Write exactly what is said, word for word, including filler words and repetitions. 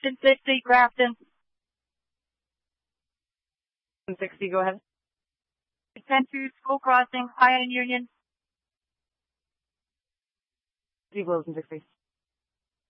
Grafton sixty, Grafton. sixty, go ahead. ten two, School Crossing, High End Union. Wilson sixty.